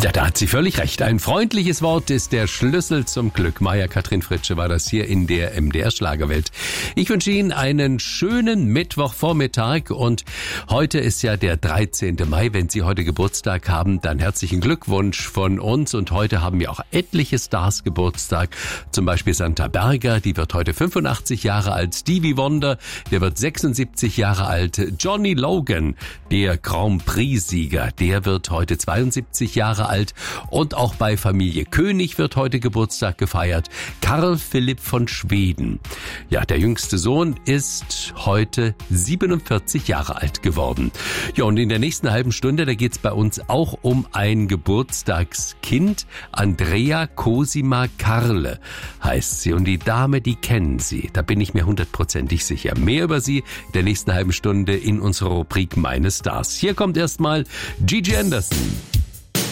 Ja, da hat sie völlig recht. Ein freundliches Wort ist der Schlüssel zum Glück. Maja Katrin Fritsche war das hier in der MDR-Schlagerwelt. Ich wünsche Ihnen einen schönen Mittwochvormittag und heute ist ja der 13. Mai. Wenn Sie heute Geburtstag haben, dann herzlichen Glückwunsch von uns. Und heute haben wir auch etliche Stars Geburtstag. Zum Beispiel Santa Berger, die wird heute 85 Jahre alt. Stevie Wonder, der wird 76 Jahre alt. Johnny Logan, der Grand Prix-Sieger, der wird heute 72 Jahre alt. Und auch bei Familie König wird heute Geburtstag gefeiert. Karl Philipp von Schweden. Ja, der jüngste Sohn ist heute 47 Jahre alt geworden. Ja, und in der nächsten halben Stunde, da geht's bei uns auch um ein Geburtstagskind. Andrea Cosima Karle heißt sie. Und die Dame, die kennen Sie. Da bin ich mir 100%ig sicher. Mehr über sie in der nächsten halben Stunde in unserer Rubrik Meine Stars. Hier kommt erstmal Gigi Anderson.